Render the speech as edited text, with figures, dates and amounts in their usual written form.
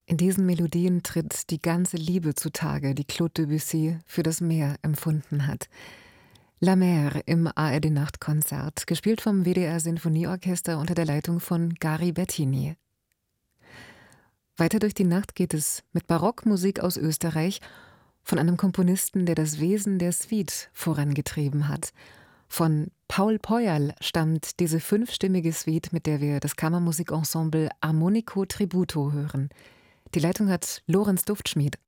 In diesen Melodien tritt die ganze Liebe zutage, die Claude Debussy für das Meer empfunden hat. La Mer im ARD-Nachtkonzert, gespielt vom WDR-Sinfonieorchester unter der Leitung von Gary Bettini. Weiter durch die Nacht geht es mit Barockmusik aus Österreich, von einem Komponisten, der das Wesen der Suite vorangetrieben hat. Von Paul Peuerl stammt diese 5-stimmige Suite, mit der wir das Kammermusikensemble Armonico Tributo hören. Die Leitung hat Lorenz Duftschmied.